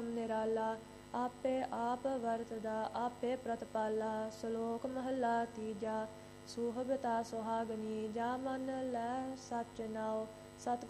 ਹੁਕਮ ਨਿਰਾਲਾ, ਆਪੇ ਆਪ ਵਰਤਦਾ ਆਪੇ ਪ੍ਰਤਪਾਲਾ। ਸ਼ਲੋਕ ਮਹੱਲਾ ਤੀਜਾ। ਸੁਹਬਤਾ ਸੁਹਾਗਣੀ, ਜਾ ਮਨ ਲੈ ਸਚ ਨਾਉ। ਸਤਿਗੁਰ